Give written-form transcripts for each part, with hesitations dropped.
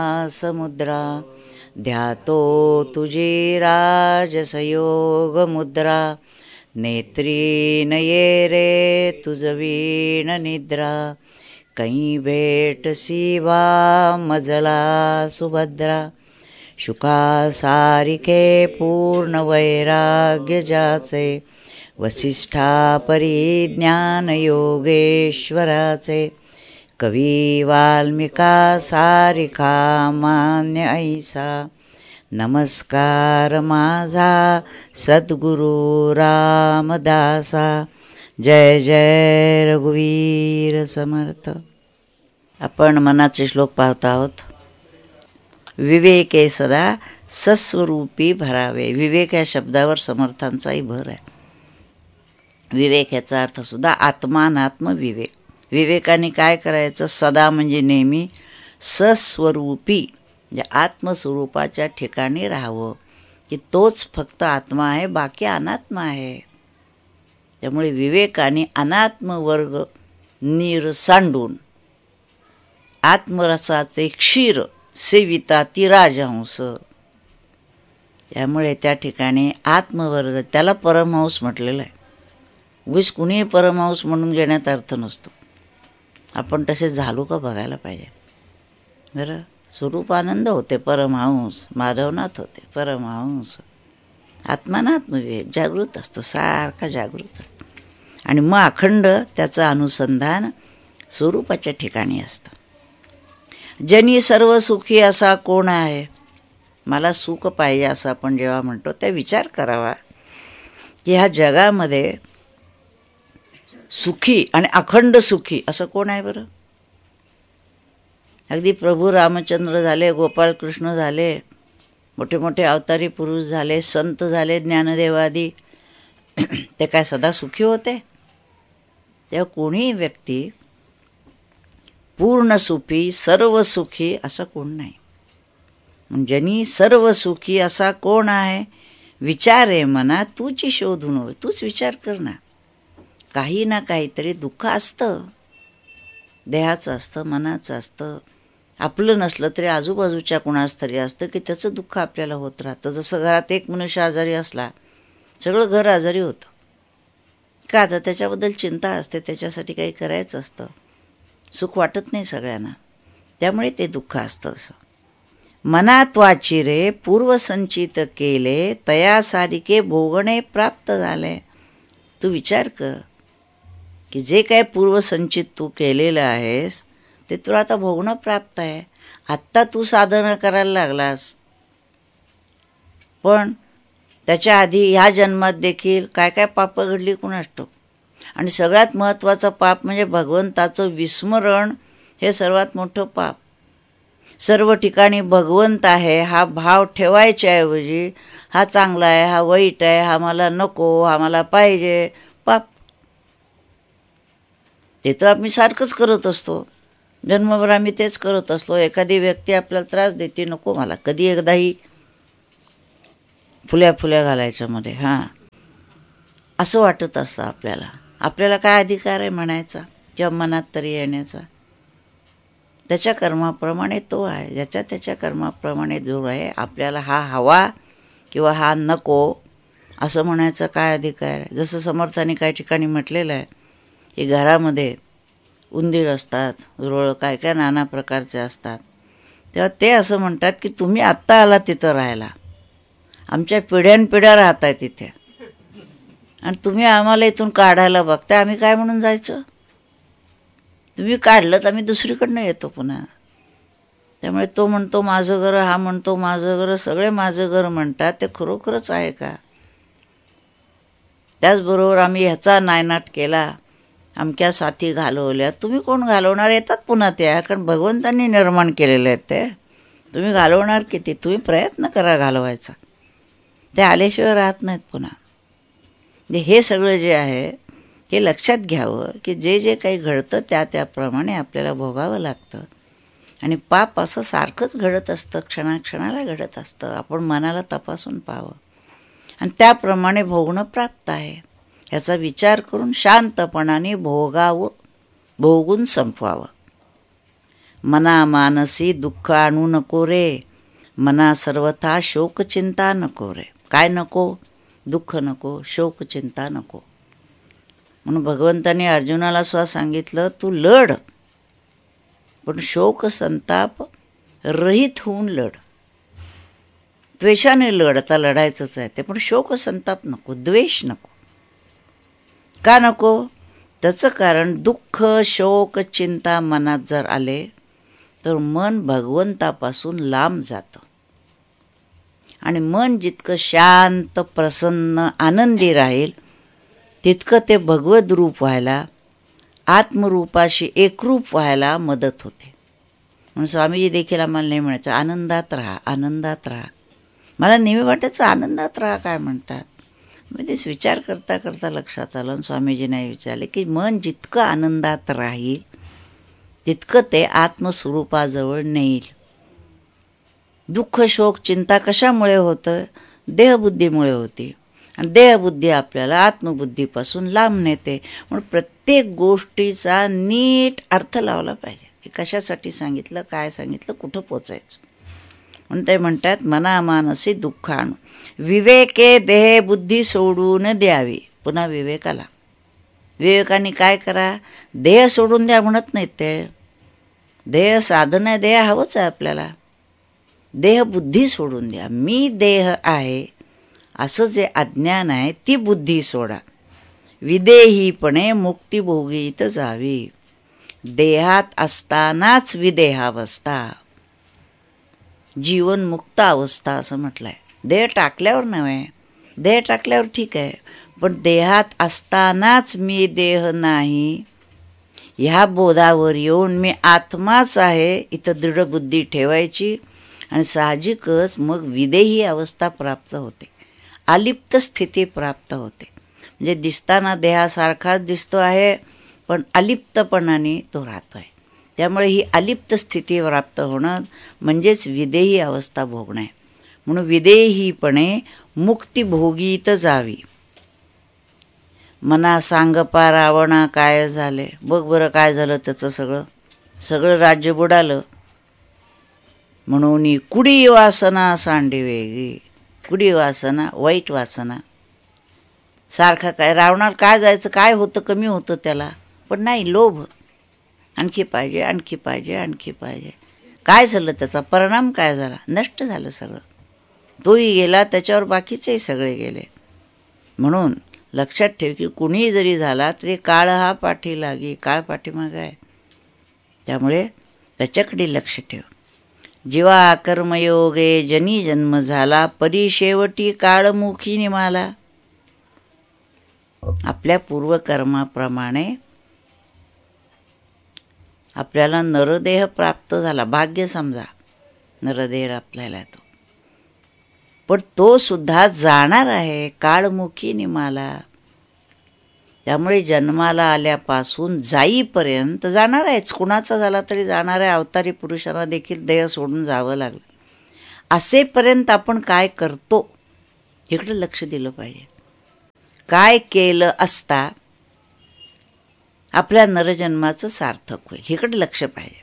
समुद्रा ध्यातो तुझी राजसयोग मुद्रा नेत्री नये रे तुझ वीण निद्रा कहीं भेट सीवा मजला सुभद्रा शुका सारिके पूर्ण वैराग्य जाचे वसिष्ठा परिज्ञान योगेश्वराचे कवी वाल्मिका सारिका मान्य ऐसा नमस्कार माझा सद्गुरु रामदासा जय जय रघुवीर समर्थ. आपण मनाचे श्लोक पाहत आहोत. विवेके सदा सस्वरूपी भरावे. विवेक या शब्दावर समर्थांचाही भर आहे. विवेक याचा अर्थ सुद्धा आत्मानात्म विवेक. विवेकाने काय करायचं? सदा म्हणजे नेहमी सस्वरूपी म्हणजे आत्मस्वरूपाच्या ठिकाणी राहावं, की तोच फक्त आत्मा आहे, बाकी अनात्मा आहे. त्यामुळे विवेकाने अनात्म वर्ग नीर सांडून आत्मरसाचे क्षीर सेविता ती राजहंस. त्यामुळे त्या ठिकाणी आत्मवर्ग, त्याला परमहंस म्हटलेलं आहे. उगीच कुणीही परमहंस म्हणून घेण्यात अर्थ नसतो. आपण तसे झालो का बघायला पाहिजे. बरं, स्वरूपानंद होते परमहंस, माधवनाथ होते परमहंस. आत्मानात्मविवेक जागृत असतो, सारखा जागृत असतो. आणि मग अखंड त्याचं अनुसंधान स्वरूपाच्या ठिकाणी असतं. जनी सर्व सुखी असा कोण आहे? मला सुख पाहिजे असं आपण जेव्हा म्हणतो त्या विचार करावा की ह्या जगामध्ये सुखी आणि अखंड सुखी असं कोण आहे बरं? अगदी प्रभू रामचंद्र झाले, गोपालकृष्ण झाले, मोठे मोठे अवतारी पुरुष झाले, संत झाले, ज्ञानदेवादी, ते काय सदा सुखी होते? तेव्हा कोणीही व्यक्ती पूर्ण सुखी सर्व सुखी असं कोण नाही. म्हणजे सर्व सुखी असा कोण आहे? विचारे मना तुझी शोधून होय. तूच विचार कर ना. काही ना काहीतरी दुःख असतं, देहाचं असतं, मनाचं असतं. आपलं नसलं तरी आजूबाजूच्या कुणास तरी असतं की त्याचं दुःख आपल्याला होत राहतं. जसं घरात एक मनुष्य आजारी असला, सगळं घर आजारी होतं. का? तर त्याच्याबद्दल चिंता असते, त्याच्यासाठी काही करायचं असतं. सुख वाटत नाही सगळ्यांना, त्यामुळे ते दुःख असतं. असं मनात वाची रे पूर्वसंचित केले तया सारिके भोगणे प्राप्त झाले. तू विचार कर की जे काय पूर्वसंचित तू केलेलं आहेस ते तुला आता भोगणं प्राप्त आहे. आत्ता तू साधना करायला लागलास, पण त्याच्या आधी ह्या जन्मात देखील काय काय पापं घडली कुणास ठाऊक. आणि सगळ्यात महत्त्वाचं पाप म्हणजे भगवंताचं विस्मरण. हे सर्वात मोठं पाप. सर्व ठिकाणी भगवंत आहे हा भाव ठेवायच्याऐवजी हा चांगला आहे, हा वाईट आहे, हा मला नको, हा मला पाहिजे, पाप. ते तर आम्ही सारखंच करत असतो. जन्मभर आम्ही तेच करत असतो. एखादी व्यक्ती आपल्याला त्रास देते, नको मला, कधी एकदाही फुल्या फुल्या घालायच्या मध्ये हां असं वाटत असतं आपल्याला. आपल्याला काय अधिकार आहे म्हणायचा किंवा मनात तरी येण्याचा? त्याच्या कर्माप्रमाणे तो आहे. ज्याच्या त्याच्या कर्माप्रमाणे जो आहे. आपल्याला हा हवा किंवा हा नको असं म्हणायचं काय अधिकार आहे? जसं समर्थांनी काही ठिकाणी म्हटलेलं आहे की घरामध्ये उंदीर असतात, रुळ काय काय नाना प्रकारचे असतात. तेव्हा ते असं म्हणतात की तुम्ही आत्ता आला तिथं राहायला, आमच्या पिढ्यानपिढ्या राहत आहे तिथे, आणि तुम्ही आम्हाला इथून काढायला बघताय. आम्ही काय म्हणून जायचं? तुम्ही काढलं तर आम्ही दुसरीकडनं येतो पुन्हा. त्यामुळे तो म्हणतो माझं घर, हा म्हणतो माझं घर, सगळे माझं घर म्हणतात. ते खरोखरच आहे का? त्याचबरोबर आम्ही ह्याचा नायनाट केला, अमक्या साथी घालवल्या. तुम्ही कोण घालवणार? येतात पुन्हा त्या, कारण भगवंतांनी निर्माण केलेले आहेत ते. तुम्ही घालवणार किती? तुम्ही प्रयत्न करा घालवायचा. ते आल्याशिवाय राहत नाहीत पुन्हा. हे सगळं जे आहे हे लक्षात घ्यावं की जे जे काही घडतं त्याप्रमाणे आपल्याला भोगावं लागतं. आणि पाप असं सारखंच घडत असतं, क्षणाक्षणाला घडत असतं. आपण मनाला तपासून पाहावं आणि त्याप्रमाणे भोगणं प्राप्त आहे ह्याचा विचार करून शांतपणाने भोगावं, भोगून संपवावं. मना मानसी दुःख आणू नको रे, मना सर्वथा शोक चिंता नको रे. काय नको? दुःख नको, शोक चिंता नको. म्हणून भगवंताने अर्जुनाला सुद्धा सांगितलं, तू लढ, पण शोक संताप रहित होऊन लढ. द्वेषाने लढ, आता लढायचंच आहे ते, पण शोक संताप नको, द्वेष नको. का नको? त्याचं कारण दुःख शोक चिंता मनात जर आले तर मन भगवंतापासून लांब जातं. आणि मन जितकं शांत प्रसन्न आनंदी राहील तितकं ते भगवद रूप व्हायला, आत्मरूपाशी एकरूप व्हायला मदत होते. म्हणून स्वामीजी देखील आम्हाला नाही म्हणायचं आनंदात राहा, आनंदात राहा. मला नेहमी वाटायचं आनंदात राहा काय म्हणतात. मी तेच विचार करता करता लक्षात आलं आणि स्वामीजींना विचारले की मन जितकं आनंदात राहील तितकं ते आत्मस्वरूपाजवळ नेईल. दुःख शोक चिंता कशामुळे होतं? देहबुद्धीमुळे होती. आणि देहबुद्धी आपल्याला आत्मबुद्धीपासून लांब नेते. म्हणून प्रत्येक गोष्टीचा नीट अर्थ लावला पाहिजे. हे कशासाठी सांगितलं, काय सांगितलं, कुठं पोचायचं. म्हणून ते म्हणतात मना मानसी दुःख आणू, विवेके देह बुद्धी सोडून द्यावी. पुन्हा विवेकाला, विवेकाने काय करा? देह सोडून द्या म्हणत नाहीत ते. देह साधन आहे, देह हवंच आहे आपल्याला. देह बुद्धी सोडून द्या. मी देह आहे असं जे अज्ञान आहे ती बुद्धी सोडा. विदेहीपणे मुक्तिभोगीत जावी. देहात असतानाच विदेहावस्था, जीवन मुक्त अवस्था असं म्हटलंय. देह टाकल्यावर नव्हे, देह टाकल्यावर ठीक आहे, पण देहात असतानाच मी देह नाही ह्या बोधावर येऊन मी आत्माच आहे इथं दृढ बुद्धी ठेवायची. आणि साहजिकच मग विदेही अवस्था प्राप्त होते, अलिप्त स्थिती प्राप्त होते. म्हणजे दिसताना देहासारखाच दिसतो आहे पण अलिप्तपणाने तो राहतो आहे. त्यामुळे ही अलिप्त स्थिती प्राप्त होणं म्हणजेच विदेही अवस्था भोगणं आहे. म्हणून विदेहीपणे मुक्तिभोगीत जावी. मना सांगपा रावणा काय झाले. बघ बरं काय झालं त्याचं, सगळं राज्य बुडालं. म्हणून कुडी वासना सांडी वेगळी. कुडी वासना, वाईट वासना. सारखा काय रावणाला काय जायचं, काय होतं, कमी होतं त्याला, पण नाही, लोभ. आणखी पाहिजे, आणखी पाहिजे, आणखी पाहिजे. काय झालं, त्याचा परिणाम काय झाला? नष्ट झालं सगळं. तोही गेला, त्याच्यावर बाकीचेही सगळे गेले. म्हणून लक्षात ठेव की कुणी जरी झाला तरी काळ हा पाठी लागी, काळ पाठीमागं आहे. त्यामुळे त्याच्याकडे लक्ष ठेव. जीवा कर्मयोगे जनी जन्म झाला, परी शेवटी काळमुखी निमाला. आपल्या पूर्वकर्माप्रमाणे आपल्याला नरदेह प्राप्त झाला, भाग्य समजा नरदेह आपल्याला तो, पण तो सुद्धा जाणार आहे काळमुखी निमाला. त्यामुळे जन्माला आल्यापासून जाईपर्यंत जाणार आहेच. कुणाचा झाला तरी जाणार आहे. अवतारी पुरुषांना देखील देह सोडून जावं लागलं. असेपर्यंत आपण काय करतो इकडे लक्ष दिलं पाहिजे. काय केलं असता आपल्या नरजन्माचं सार्थक होईल इकडे लक्ष पाहिजे.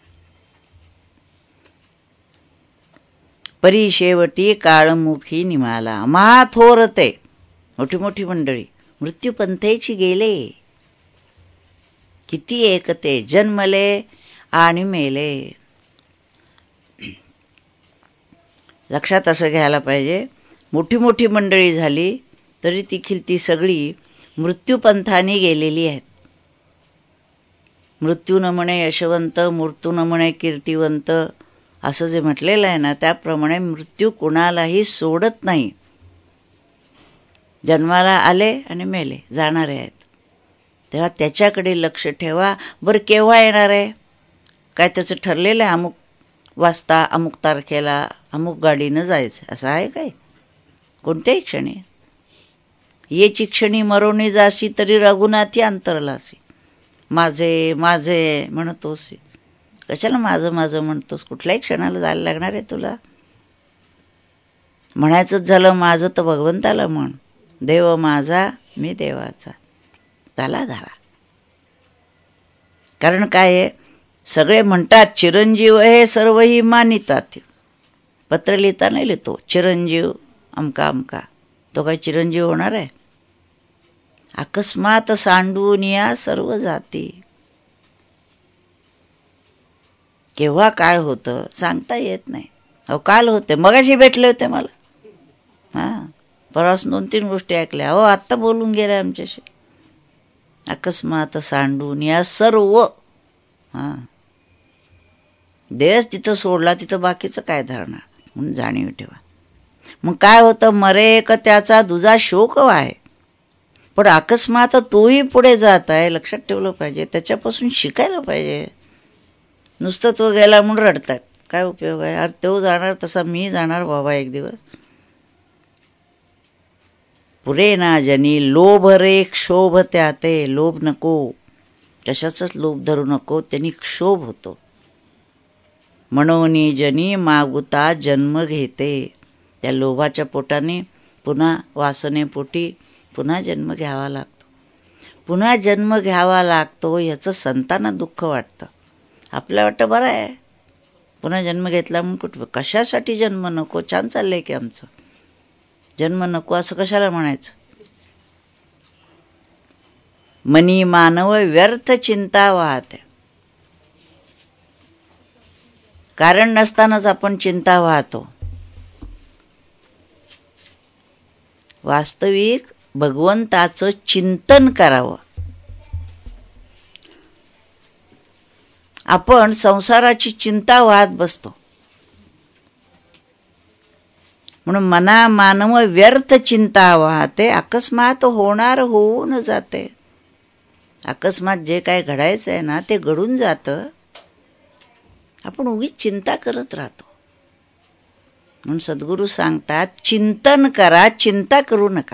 परी शेवटी काळमुखी निमाला. महाथोरते, मोठी मोठी मंडळी मृत्यूपंथेची गेले. किती एकते, जन्मले आणि मेले. लक्षात असं घ्यायला पाहिजे. मोठी मोठी मंडळी झाली तरी देखील ती सगळी मृत्यूपंथाने गेलेली आहेत. मृत्यू न म्हणे यशवंत, मृत्यू न म्हणे कीर्तिवंत, असं जे म्हटलेलं आहे ना, त्याप्रमाणे मृत्यू कुणालाही सोडत नाही. जन्माला आले आणि मेले, जाणारे आहेत. तेव्हा त्याच्याकडे लक्ष ठेवा. बरं केव्हा येणार आहे काय त्याचं ठरलेलं आहे? अमुक वाजता अमुक तारखेला अमुक गाडीनं जायचं असं आहे काय? कोणत्याही क्षणी. येची क्षणी मरोनी जाशी तरी रघुनाथी अंतरलासी. माझे माझे म्हणतोस, कशाला माझं माझं म्हणतोस? कुठल्याही क्षणाला जायला लागणार आहे तुला. म्हणायचंच झालं माझं तर भगवंताला म्हण. देव माझा मी देवाचा, झाला. कारण काय आहे, सगळे म्हणतात चिरंजीव हे सर्वही मानितात. पत्र लिहिताना लिहितो चिरंजीव अमका अमका. तो काय चिरंजीव होणार आहे? अकस्मात सांडून या सर्व जाती. केव्हा काय होतं सांगता येत नाही. अहो काल होते, मगाशी भेटले होते मला. परवास 2-3 गोष्टी ऐकल्या. हो आत्ता बोलून गेल्या आमच्याशी. अकस्मात सांडून या सर्व. देश तिथं सोडला तिथं बाकीचं काय धरणार म्हणून जाणीव ठेवा. मग काय होतं, मरे का त्याचा दुजा शोक आहे. पण अकस्मात तोही पुढे जात आहे, लक्षात ठेवलं पाहिजे. त्याच्यापासून शिकायला पाहिजे. नुसतं तो गेला म्हणून रडतात, काय उपयोग आहे? अरे तो जाणार तसा मी जाणार बाबा एक दिवस. पुरे ना जनी लोभ रे क्षोभ त्याते. लोभ नको, कशाचाच लोभ धरू नको, त्यांनी क्षोभ होतो. म्हणून जनी मागुता जन्म घेते. त्या लोभाच्या पोटाने पुन्हा वासनेपोटी पुन्हा जन्म घ्यावा लागतो. पुन्हा जन्म घ्यावा लागतो याचं संतांना दुःख वाटतं. आपल्या वाटतं बरं आहे पुन्हा जन्म घेतला म्हणून. कुठं कशासाठी जन्म नको? छान चाललंय की आमचं. जन्म नको असं कशाला म्हणायचं? मनी मानव व्यर्थ चिंता वाहते. कारण नसतानाच आपण चिंता वाहतो. वास्तविक भगवंताचं चिंतन करावं. आपण संसाराची चिंता वाहत बसतो. म्हणून मना मानव व्यर्थ चिंता वाहते. अकस्मात होणार होऊन जाते. अकस्मात जे काय घडायचं आहे ना ते घडून जातं. आपण उगीच चिंता करत राहतो. म्हणून सद्गुरू सांगतात चिंतन करा, चिंता करू नका.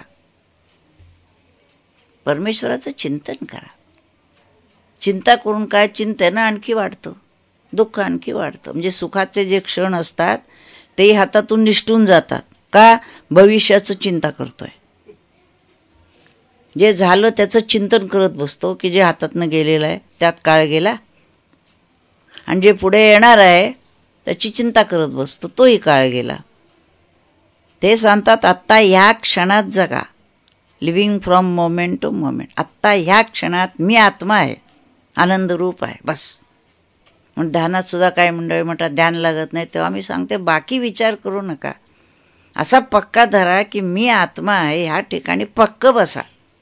परमेश्वराचं चिंतन करा. चिंता करून काय? चिंतेनं आणखी वाढतं, दुःख आणखी वाढतं. म्हणजे सुखाचे जे क्षण असतात तेही हातातून निसटून जातात. का? भविष्याचं चिंता करतोय. जे झालं त्याचं चिंतन करत बसतो की जे हातातनं गेलेलं आहे त्यात काळ गेला. आणि जे पुढे येणार आहे त्याची चिंता करत बसतो, तोही काळ गेला. ते सांगतात आत्ता ह्या क्षणात जगा. Living from moment to moment. आत्ता ह्या क्षणात मी आत्मा आहे, आनंद रूप आहे, बस. म्हणून ध्यानात सुद्धा काय मंडळी म्हणतात ध्यान लागत नाही, तेव्हा मी सांगते बाकी विचार करू नका. असा पक्का धरा की मी आत्मा आहे, ह्या ठिकाणी पक्क बसा.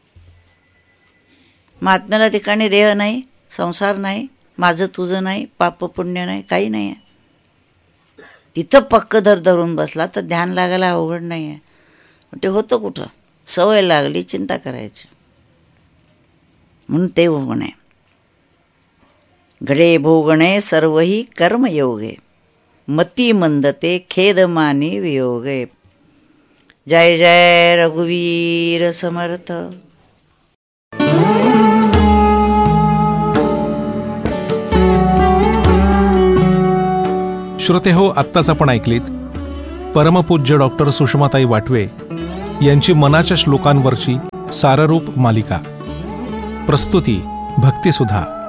मग आत्म्याला ठिकाणी देह नाही, संसार नाही, माझं तुझं नाही, पाप पुण्य नाही, काही नाही आहे. तिथं पक्क धरून बसला तर ध्यान लागायला अवघड नाही आहे. ते होतं कुठं? सवय लागली चिंता करायची. म्हणून ते होणे घडे भोगणे सर्वही कर्मयोगे. मती मंदते खेद मानी वियोगे. जय जय रघुवीर समर्थ. श्रोते हो, आत्ताच आपण ऐकलीत परमपूज्य डॉक्टर सुषमाताई वाटवे यांची मनाच्या श्लोकांवरची साररूप मालिका. प्रस्तुती भक्तिसुधा.